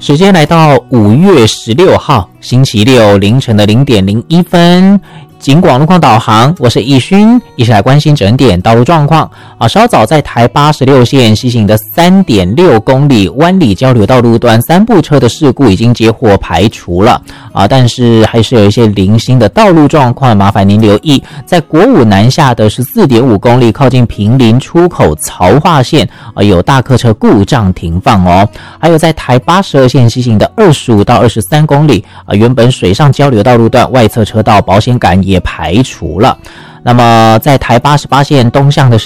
时间来到5月16号星期六凌晨的0点01分，警广路况导航，我是易勋，一起来关心整点道路状况。稍早在台86线西行的 3.6 公里湾里交流道路段3部车的事故已经接获排除了但是还是有一些零星的道路状况，麻烦您留意。在国五南下的 14.5 公里靠近坪林出口曹化线有大客车故障停放还有在台82线西行的25到23公里原本水上交流道路段外侧车道保险杆也排除了。那么在台88线东向的